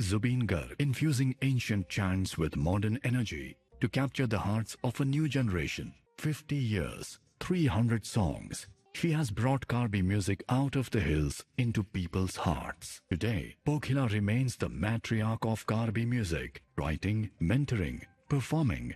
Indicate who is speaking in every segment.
Speaker 1: Zubeen Garg, infusing ancient chants with modern energy to capture the hearts of a new generation. 50 years, 300 songs. She has brought Karbi music out of the hills into people's hearts. Today, Pokhila remains the matriarch of Karbi music, writing, mentoring, performing.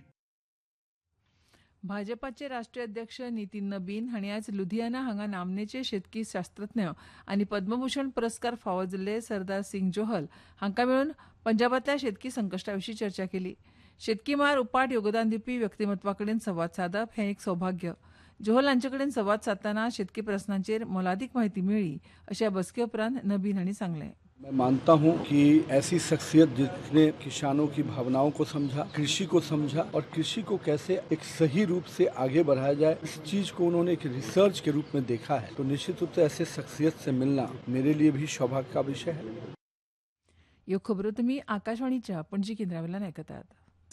Speaker 2: भाजपाचे राष्ट्रीय अध्यक्ष नितीन नबीन हांणी आज लुधियाना हांगा नामनेचे शेतकी शास्त्रज्ञ आनी पद्मभूषण पुरस्कार फावो जाल्ले सरदार सिंग जोहल हांकां मेळून पंजाबांतल्या शेतकी संकश्टाविशीं चर्चा केली. शेतकी मळार उपाट योगदान दिवपी व्यक्तिमत्वाकडेन संवाद सादप हें एक सौभाग्य. जोहल हांचे कडेन संवाद साधतना शेतकी प्रस्नांचेर मोलादीक म्हायती मेळ्ळी अशें ह्या बसके उपरांत नबीन हांणी सांगलें.
Speaker 3: मैं मानता हूं कि ऐसी शख्सियत जिसने किसानों की भावनाओं को समझा, कृषि को समझा और कृषि को कैसे एक सही रूप से आगे बढ़ाया जाए, इस चीज को उन्होंने एक रिसर्च के रूप में देखा है. तो निश्चित रूप से ऐसे शख्सियत से मिलना मेरे लिए भी सौभाग्य का विषय है.
Speaker 2: ह्यो खबरो तुमी आकाशवाणीच्या पणजी केंद्रावेल्यान आयकतात.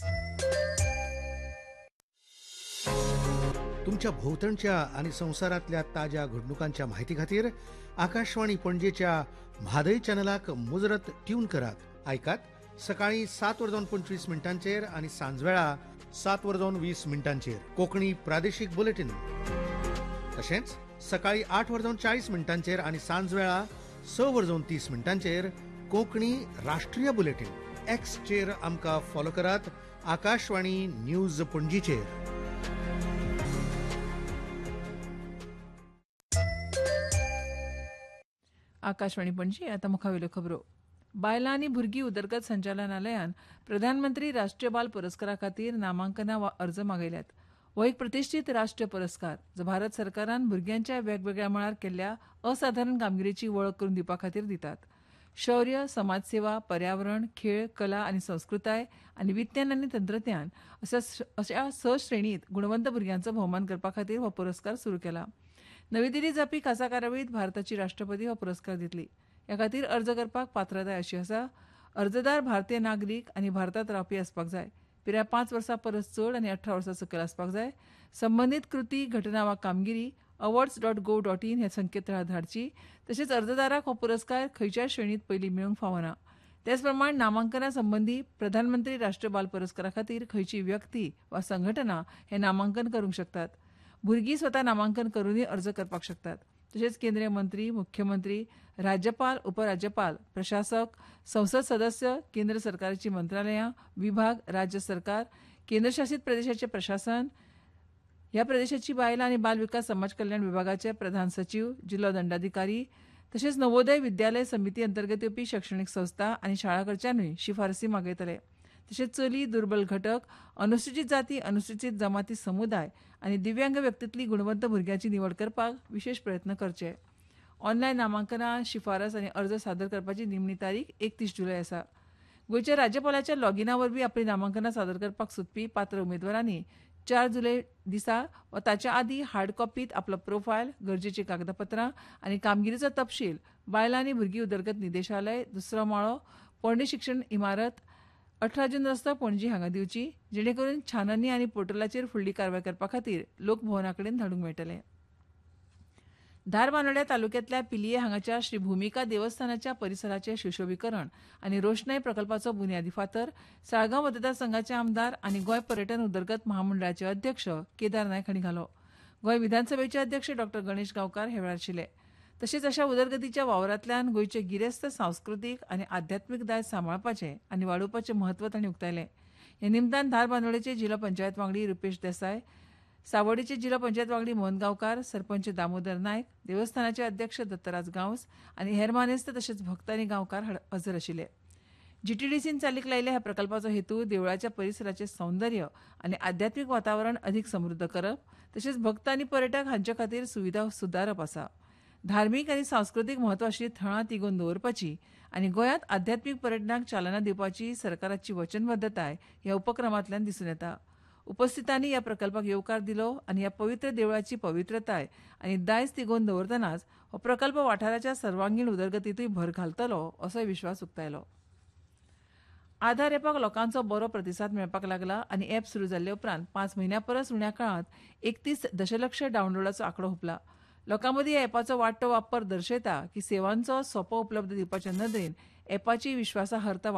Speaker 4: तुमच्या भोवतणच्या आणि संवसारांतल्या ताज्या घडणुकांच्या म्हायती खातीर आकाशवाणी पणजेच्या म्हादय चॅनलाक मुजरत ट्यून करात. आयकात सकाळी 7:25 आणि सांजवेळा 7:20 कोंकणी प्रादेशीक बुलेटिन. तशेंच सकाळी 8:40 आणि सांजवेळा 6:30 कोंकणी राष्ट्रीय बुलेटिन. एक्सचेर आमकां फॉलो करात. आकाशवाणी न्यूज पणजीचेर.
Speaker 2: आकाशवाणी पणजी आतां मुखावेल्यो खबरो. बायलां आनी भुरगीं उदरगत संचालनालयान प्रधानमंत्री राष्ट्रीय बाल पुरस्कारा खातीर नामांकनां अर्ज मागयल्यात. हो एक प्रतिश्ठीत राष्ट्रीय पुरस्कार जो भारत सरकारान भुरग्यांच्या वेगवेगळ्या मळार केल्ल्या असाधारण कामगिरीची वळख करून दिवपा खातीर दितात. शौर्य, समाजसेवा, पर्यावरण, खेळ, कला आनी संस्कृताय आनी विज्ञान आनी तंत्रज्ञान अशा 6 श्रेणींत गुणवंत भुरग्यांचो भोवमान करपा खातीर हो पुरस्कार सुरू केला. नवी दिल्लीत जावपी खासा कार्यावळींत भारताची राष्ट्रपती हो पुरस्कार दितली. ह्या खातीर अर्ज करपाक पात्रताय अशी आसा. अर्जदार भारतीय नागरीक आनी भारतांत रावपी आसपाक जाय. पिराय 5 वर्सां परस चड आनी 18 वर्सां सकयल आसपाक जाय. संबंदीत कृती, घटना वा कामगिरी awards.gov.in ह्या संकेतथळार धाडची. तशेंच अर्जदाराक हो पुरस्कार खंयच्याय श्रेणींत पयलीं मेळूंक फावना. तेच प्रमाण नामांकना संबंदी प्रधानमंत्री राष्ट्रीय बाल पुरस्कारा खातीर खंयची व्यक्ती वा संघटना हे नामांकन करूंक शकतात. भुरगीं स्वता नामांकन करूनय अर्ज करपाक शकतात. तशेंच केंद्रीय मंत्री, मुख्यमंत्री, राज्यपाल, उपराज्यपाल, प्रशासक, संसद सदस्य, केंद्र सरकाराची मंत्रालयां, विभाग, राज्य सरकार, केंद्रशासीत प्रदेशाचे प्रशासन, ह्या प्रदेशाची बायलां आनी बाल विकास समाज कल्याण विभागाचे प्रधान सचिव, जिल्लो दंडाधिकारी तशेंच नवोदय विद्यालय समिती अंतर्गत येवपी शैक्षणिक संस्था आनी शाळा कडच्यानूय शिफारसी मागयतले. तशेंच चली, दुर्बल घटक, अनुसूचित जाती, अनुसूचित जमाती समुदाय आनी दिव्यांग व्यक्तींतली गुणवंत भुरग्यांची निवड करपाक विशेष प्रयत्न करचे. ऑनलायन नामांकनां, शिफारस आनी अर्ज सादर करपाची निमणी तारीख 31 जुलय आसा. गोंयच्या राज्यपालाच्या लॉगिना वरवीं आपली नामांकनां सादर करपाक सोदपी पात्र उमेदवारांनी 4 जुलय दिसा वा ताच्या आदीं हार्ड कॉपींत आपलो प्रोफायल, गरजेची कागदपत्रां आनी कामगिरीचो तपशील बायलां आनी भुरगीं उदरगत निदेशालय, दुसरो माळो, पोरणे शिक्षण इमारत, 18 जून रस्तो, पणजी हांगा दिवची, जेणे करून छाननी आनी पोर्टलाचेर फुडली कारवाय करपा खातीर लोकभवना कडेन धाडूंक मेळटलें. धारबांदोड्या तालुक्यांतल्या पिलये हांगाच्या श्री भुमिका देवस्थानाच्या परिसराचें सुशोभीकरण आनी रोशनाय प्रकल्पाचो बुन्यादी फातर साळगांव मतदारसंघाचे आमदार आनी गोंय पर्यटन उदरगत महामंडळाचे अध्यक्ष केदार नायक हांणी घालो. गोंय विधानसभेचे अध्यक्ष डॉ गणेश गांवकार हे वेळार आशिल्ले. तशेंच अशा उदरगतीच्या वावरांतल्यान गोंयचे गिरेस्त सांस्कृतीक आनी आध्यात्मीक दायज सांबाळपाचें आनी वाडोवपाचें म्हत्व तांणी उक्तायलें. हे निमतान धारबांदोडेचे जिल्लो पंचायत वांगडी रुपेश देसाय, सावड्डेचे जिल्लो पंचायत वांगडी मोहन गांवकार, सरपंच दामोदर नायक, देवस्थानाचे अध्यक्ष दत्तराज गांवस आनी हेर मानेस्त तशेंच भक्त आनी गांवकार हजर आशिल्ले. जीटीडीसीन चालीक लायिल्ल्या ह्या प्रकल्पाचो हेतू देवळाच्या परिसराचें सौंदर्य आनी आध्यात्मीक वातावरण अदीक समृद्ध करप तशेंच भक्त आनी पर्यटक हांचे खातीर सुविधा सुदारप आसा. धार्मीक आनी सांस्कृतीक म्हत्व आशिल्लीं थळां तिगोवन दवरपाची आनी गोंयांत आध्यात्मीक पर्यटनाक चालना दिवपाची सरकाराची वचनबद्धताय ह्या उपक्रमांतल्यान दिसून येता. उपस्थितांनी ह्या प्रकल्पाक येवकार दिलो आनी ह्या पवित्र देवळाची पवित्रताय आनी दायज तिगोवन दवरतनाच हो प्रकल्प वाठाराच्या सर्वांगीण उदरगतींतूय भर घालतलो असोय विश्वास उक्तायलो. आधार एपाक लोकांचो बरो प्रतिसाद मेळपाक लागला आनी एप सुरू जाल्ले उपरांत 5 म्हयन्यां परस उण्या काळांत 31 दशलक्ष डावनलोडाचो आंकडो हुंपला. लोकां मदीं ह्या एपाचो वाडटो वापर दर्शयता की सेवांचो सोपो उपलब्ध दिवपाच्या नदरेन एपाची विश्वासार्हता